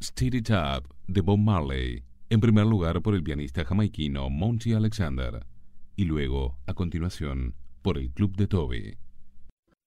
Steady It Up de Bob Marley, en primer lugar por el pianista jamaiquino Monty Alexander y luego, a continuación, por el Club de Toby.